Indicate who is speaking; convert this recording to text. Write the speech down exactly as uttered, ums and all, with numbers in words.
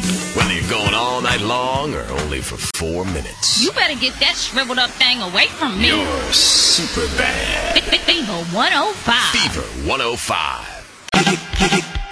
Speaker 1: Whether you're going all night long or only for four minutes.
Speaker 2: You better get that shriveled up thing away from me.
Speaker 1: You're super bad.
Speaker 2: Fever one oh five.
Speaker 1: Fever one oh five.